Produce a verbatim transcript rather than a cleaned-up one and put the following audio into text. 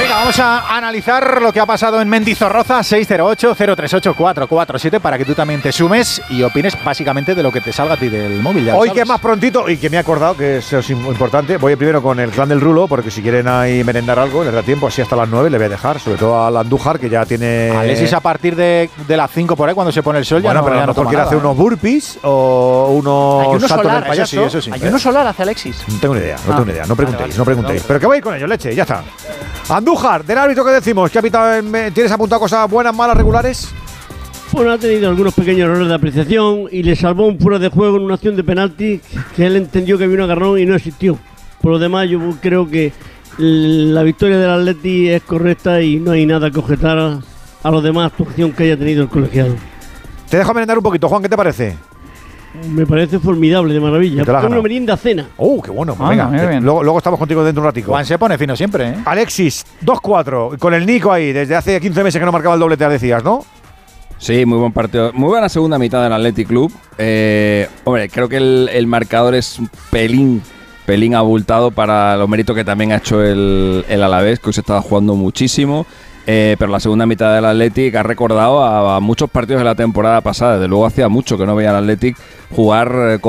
Venga, vamos a analizar lo que ha pasado en Mendizorroza. Seis cero ocho, cero tres ocho, cuatro cuatro siete para que tú también te sumes y opines básicamente de lo que te salga a ti del móvil. Ya Hoy que es más prontito y que me he acordado que eso es importante, voy primero con el clan del Rulo, porque si quieren ahí merendar algo, les da tiempo, así hasta las nueve le voy a dejar, sobre todo al Andújar, que ya tiene... Alexis a partir de, de las cinco por ahí, cuando se pone el sol, bueno, ya no, pero ya a lo no mejor toma quiere nada, hacer ¿eh? unos burpees o unos Ayuno saltos solar, del payaso. eso sí, eso sí. Ayuno solar hace Alexis. No tengo ni idea, no Ah. tengo ni idea, no preguntéis, Vale, vale. no preguntéis. No. Pero que voy a ir con ellos, leche, ya está. Andújar, del árbitro que decimos, ¿qué ha pitado en- ¿tienes apuntado cosas buenas, malas, regulares? Bueno, ha tenido algunos pequeños errores de apreciación y le salvó un fuera de juego en una acción de penalti que él entendió que había un agarrón y no existió. Por lo demás, yo creo que la victoria del Atleti es correcta y no hay nada que objetar a, a los demás actuación que haya tenido el colegiado. Te dejo merendar un poquito, Juan, ¿qué te parece? Me parece formidable, de maravilla. Te la has Una ganado. merienda cena. ¡Oh, qué bueno! Ah, Venga, muy bien. luego, luego estamos contigo dentro de un ratico. Juan se pone fino siempre, ¿eh? Alexis, dos cuatro, con el Nico ahí, desde hace quince meses que no marcaba el doblete, decías, ¿no? Sí, muy buen partido. Muy buena segunda mitad del Athletic Club. Eh, hombre, creo que el, el marcador es un pelín, pelín abultado para los méritos que también ha hecho el, el Alavés, que hoy se estaba jugando muchísimo. Eh, pero la segunda mitad del Athletic ha recordado a, a muchos partidos de la temporada pasada. Desde luego hacía mucho que no veía al Athletic jugar eh,